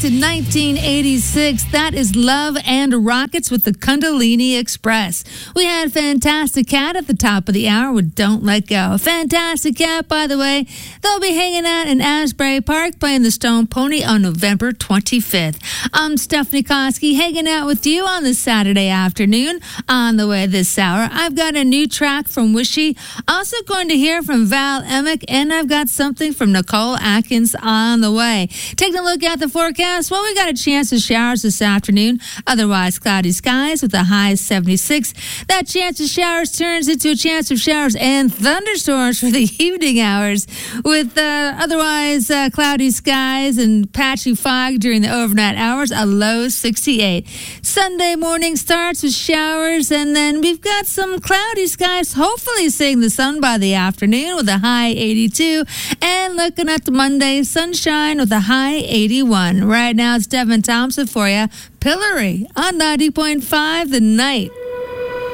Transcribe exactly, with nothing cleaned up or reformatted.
to nineteen eighty-six. That is Love and Rockets with the Kundalini Express. We had Fantastic Cat at the top of the hour with Don't Let Go. Fantastic Cat, by the way, they'll be hanging out in Asbury Park playing the Stone Pony on November twenty-fifth. I'm Stephanie Koski, hanging out with you on this Saturday afternoon. On the way this hour, I've got a new track from Wishy, also going to hear from Val Emick, and I've got something from Nicole Atkins on the way. Taking a look at the forecast, well, we got a chance of showers this afternoon, otherwise cloudy skies with a high seventy-six. That chance of showers turns into a chance of showers and thunderstorms for the evening hours, with uh, otherwise uh, cloudy skies and patchy fog during the overnight hours, a low sixty-eight. Sunday morning starts with showers, and then we've got some cloudy skies, hopefully seeing the sun by the afternoon with a high eighty-two, and looking at the Monday, sunshine with a high eighty-one. Right now, it's Devin Thompson for you. Pillory on ninety point five The Night.